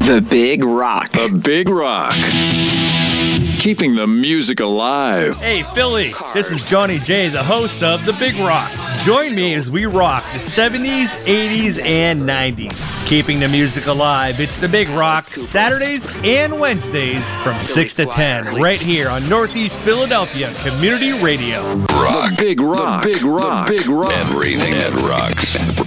The Big Rock. The Big Rock. Keeping the music alive. Hey, Philly, this is Johnny J, the host of The Big Rock. Join me as we rock the 70s, 80s, and 90s. Keeping the music alive, it's The Big Rock, Saturdays and Wednesdays from 6 to 10, right here on Northeast Philadelphia Community Radio. The Big Rock. The Big Rock. The Big Rock. Everything that rocks.